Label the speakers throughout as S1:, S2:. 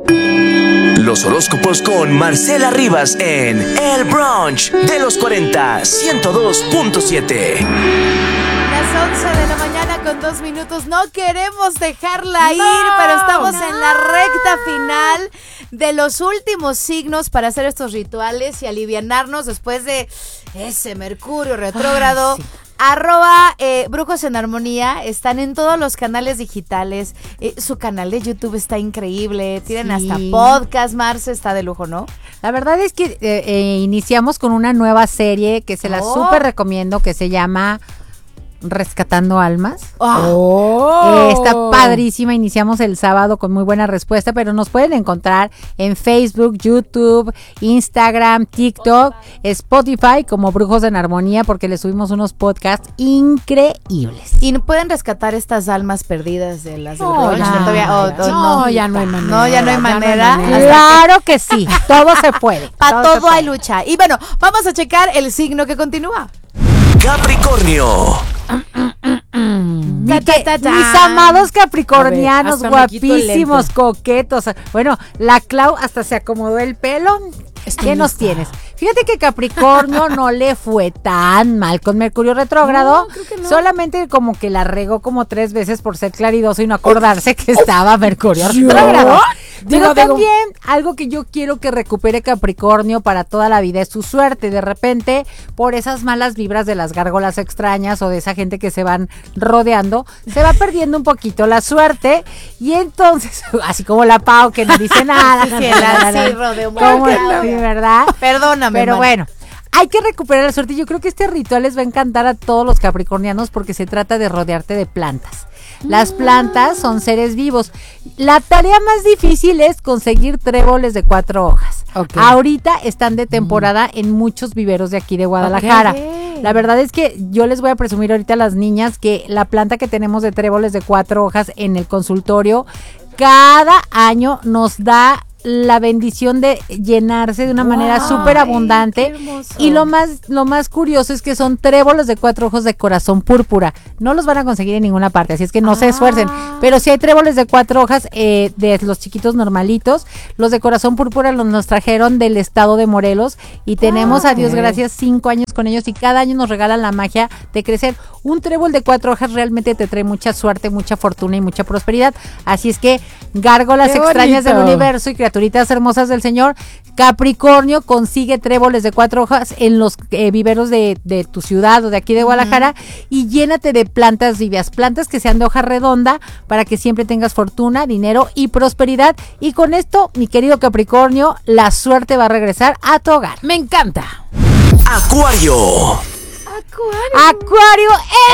S1: Los horóscopos con Marcela Rivas en El Brunch de los 40, 102.7.
S2: Las 11 de la mañana con 2 minutos. No queremos dejarla ir, pero estamos en la recta final de los últimos signos para hacer estos rituales y alivianarnos después de ese Mercurio retrógrado.
S3: Sí.
S2: Brujos en Armonía, están en todos los canales digitales. Su canal de YouTube está increíble. Tienen hasta podcast, Marce, está de lujo, ¿no?
S3: La verdad es que iniciamos con una nueva serie que se la súper recomiendo, que se llama Rescatando Almas. Está padrísima. Iniciamos el sábado con muy buena respuesta, pero nos pueden encontrar en Facebook, YouTube, Instagram, TikTok, Spotify como Brujos en Armonía, porque les subimos unos podcasts increíbles.
S2: Y pueden rescatar estas almas perdidas de las del
S3: No,
S2: brunch.
S3: ya no hay manera.
S2: No, ya no hay manera.
S3: Claro que sí, todo se puede.
S2: Para todo hay lucha. Y bueno, vamos a checar el signo que continúa.
S1: Capricornio.
S3: Mis amados capricornianos,
S2: A ver, hasta me quito el
S3: guapísimos,
S2: lente.
S3: coquetos. Bueno, la Clau hasta se acomodó el pelo. ¿Qué nos tienes? Fíjate que Capricornio no le fue tan mal con Mercurio retrógrado.
S2: No, creo que no.
S3: Solamente como que la regó como 3 veces por ser claridoso y no acordarse que estaba Mercurio retrógrado. Pero también algo que yo quiero que recupere Capricornio para toda la vida es su suerte. De repente, por esas malas vibras de las gárgolas extrañas o de esa gente que se van rodeando, se va perdiendo un poquito la suerte. Y entonces, así como la Pau que no dice nada.
S2: Sí, rodeo.
S3: Sí, ¿verdad?
S2: Perdóname,
S3: Pero
S2: man.
S3: bueno, hay que recuperar la suerte. Yo creo que este ritual les va a encantar a todos los capricornianos porque se trata de rodearte de plantas. Las plantas son seres vivos. La tarea más difícil es conseguir tréboles de 4 hojas.
S2: Okay.
S3: Ahorita están de temporada en muchos viveros de aquí de Guadalajara.
S2: Okay.
S3: La verdad es que yo les voy a presumir ahorita a las niñas que la planta que tenemos de tréboles de 4 hojas en el consultorio cada año nos da la bendición de llenarse de una manera súper abundante. Y lo más curioso es que son tréboles de 4 ojos de corazón púrpura. No los van a conseguir en ninguna parte, así es que no se esfuercen. Pero sí hay tréboles de 4 hojas de los chiquitos normalitos. Los de corazón púrpura nos trajeron del estado de Morelos y tenemos, a Dios gracias, 5 años con ellos y cada año nos regalan la magia de crecer. Un trébol de 4 hojas realmente te trae mucha suerte, mucha fortuna y mucha prosperidad. Así es que gárgolas extrañas del universo y criaturitas hermosas del Señor, Capricornio consigue tréboles de 4 hojas en los viveros de tu ciudad o de aquí de Guadalajara y llénate de plantas vivias, plantas que sean de hoja redonda para que siempre tengas fortuna, dinero y prosperidad. Y con esto, mi querido Capricornio, la suerte va a regresar a tu hogar.
S2: Me encanta.
S1: Acuario.
S3: Acuario,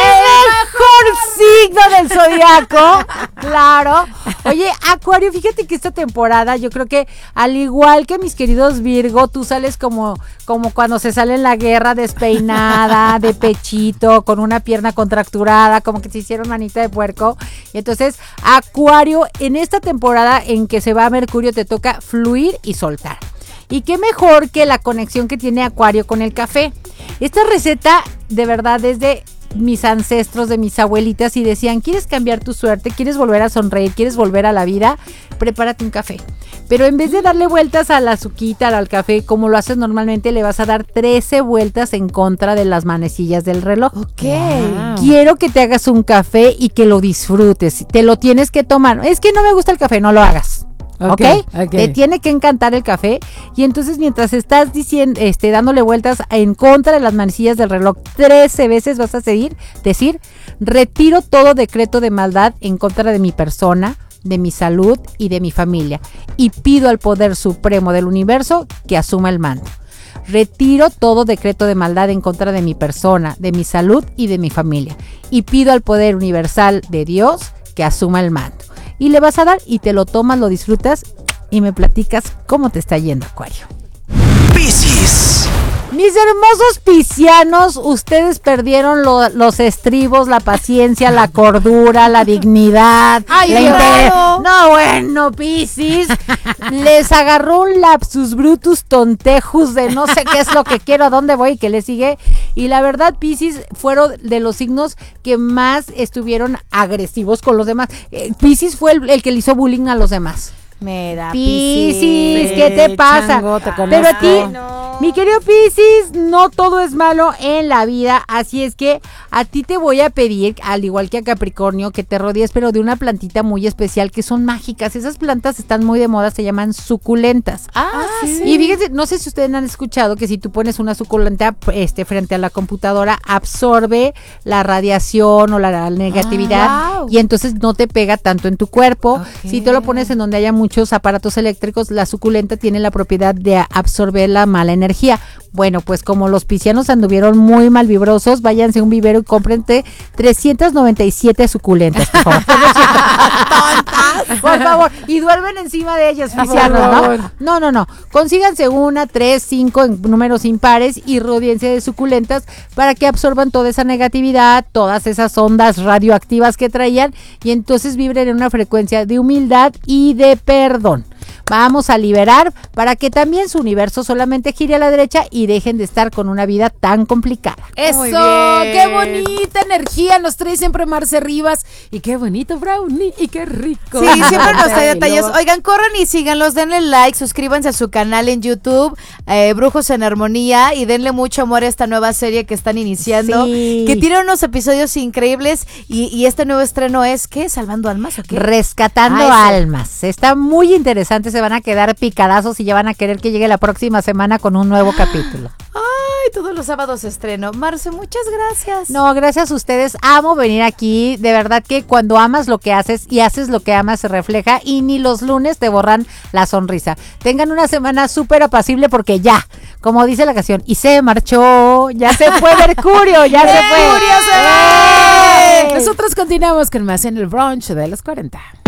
S3: el mejor signo del zodiaco. Claro. Oye, Acuario, fíjate que esta temporada yo creo que al igual que mis queridos Virgo, tú sales como cuando se sale en la guerra despeinada, de pechito, con una pierna contracturada, como que se hicieron manita de puerco. Y entonces, Acuario, en esta temporada en que se va Mercurio, te toca fluir y soltar. Y qué mejor que la conexión que tiene Acuario con el café. Esta receta de verdad es de mis ancestros, de mis abuelitas y decían, ¿quieres cambiar tu suerte? ¿Quieres volver a sonreír? ¿Quieres volver a la vida? Prepárate un café. Pero en vez de darle vueltas a la azuquita, al café, como lo haces normalmente, le vas a dar 13 vueltas en contra de las manecillas del reloj.
S2: Ok.
S3: Wow. Quiero que te hagas un café y que lo disfrutes. Te lo tienes que tomar. Es que no me gusta el café, no lo hagas. Okay. Te tiene que encantar el café y entonces mientras estás diciendo, dándole vueltas en contra de las manecillas del reloj 13 veces vas a decir, retiro todo decreto de maldad en contra de mi persona, de mi salud y de mi familia y pido al poder supremo del universo que asuma el mando. Retiro todo decreto de maldad en contra de mi persona, de mi salud y de mi familia y pido al poder universal de Dios que asuma el mando. Y le vas a dar y te lo tomas, lo disfrutas y me platicas cómo te está yendo, Acuario.
S1: Piscis.
S3: Mis hermosos piscianos, ustedes perdieron los estribos, la paciencia, la cordura, la dignidad.
S2: ¡Ay,
S3: la
S2: claro!
S3: No, bueno, Piscis, les agarró un lapsus brutus tontejus de no sé qué es lo que quiero, a dónde voy y qué le sigue. Y la verdad, Piscis fueron de los signos que más estuvieron agresivos con los demás. Piscis fue el que le hizo bullying a los demás.
S2: Me da
S3: Piscis, ¿qué te pasa?
S4: Chango, te
S3: Pero a ti,
S2: no.
S3: mi querido Piscis, no todo es malo en la vida, así es que a ti te voy a pedir, al igual que a Capricornio, que te rodees, pero de una plantita muy especial, que son mágicas. Esas plantas están muy de moda, se llaman suculentas.
S2: Sí.
S3: Y fíjense, no sé si ustedes han escuchado que si tú pones una suculenta frente a la computadora, absorbe la radiación o la negatividad,
S2: wow.
S3: y entonces no te pega tanto en tu cuerpo. Si tú lo pones en donde haya muchos aparatos eléctricos, la suculenta tiene la propiedad de absorber la mala energía. Bueno, pues como los piscianos anduvieron muy mal vibrosos, váyanse a un vivero y cómprense 397 suculentas, por favor. Por favor, y duermen encima de ellas, piscianos, ¿no? No. Consíganse 1, 3, 5 en números impares y rodeense de suculentas para que absorban toda esa negatividad, todas esas ondas radioactivas que traían, y entonces vibren en una frecuencia de humildad y de perdón. Vamos a liberar para que también su universo solamente gire a la derecha y dejen de estar con una vida tan complicada.
S4: Eso,
S2: Muy bien.
S4: qué bonita energía nos trae siempre Marce Rivas. Y qué bonito brownie, y qué rico.
S2: Sí, siempre nos trae
S4: Y
S2: detalles.
S4: luego-
S2: Oigan, corran y síganlos, denle like, suscríbanse a su canal en YouTube, Brujos en Armonía, y denle mucho amor a esta nueva serie que están iniciando,
S3: Sí.
S2: que tiene unos episodios increíbles, y este nuevo estreno es, ¿qué? ¿Salvando almas o qué?
S3: Rescatando
S2: Eso.
S3: almas. Está muy interesante, se van a quedar picadazos y ya van a querer que llegue la próxima semana con un nuevo capítulo.
S2: Ay, todos los sábados estreno. Marce, muchas gracias.
S3: No, gracias a ustedes. Amo venir aquí. De verdad que cuando amas lo que haces y haces lo que amas se refleja, y ni los lunes te borran la sonrisa. Tengan una semana súper apacible porque ya, como dice la canción, y se marchó, ya se fue Mercurio, ya se fue.
S2: ¡Mercurio se va!
S4: Nosotros continuamos con más en el brunch de los 40.